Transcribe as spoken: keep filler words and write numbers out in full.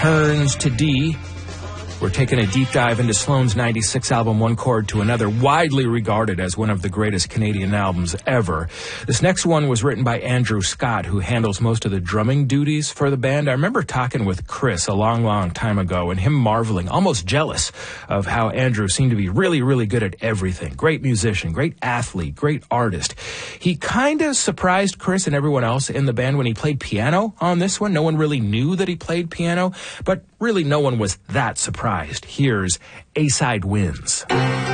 Turns to D. We're taking a deep dive into Sloan's ninety-six album One Chord to Another, widely regarded as one of the greatest Canadian albums ever. This next one was written by Andrew Scott, who handles most of the drumming duties for the band. I remember talking with Chris a long, long time ago and him marveling, almost jealous of how Andrew seemed to be really, really good at everything. Great musician, great athlete, great artist. He kind of surprised Chris and everyone else in the band when he played piano on this one. No one really knew that he played piano, but really no one was that surprised. Here's A-Side Winds.